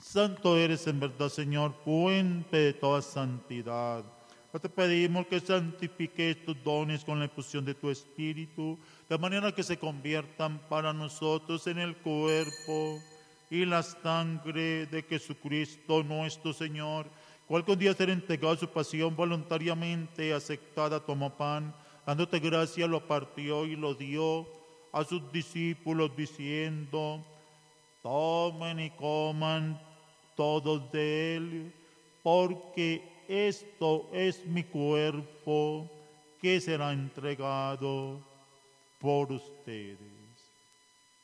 Santo eres en verdad, Señor, fuente de toda santidad. Te pedimos que santifiques estos dones con la efusión de tu Espíritu, de manera que se conviertan para nosotros en el cuerpo y la sangre de Jesucristo nuestro Señor, cual que un día ser entregado a su pasión voluntariamente aceptada, tomó pan, dándote gracia, lo partió y lo dio a sus discípulos, diciendo: tomen y coman todos de él, porque esto es mi cuerpo que será entregado por ustedes.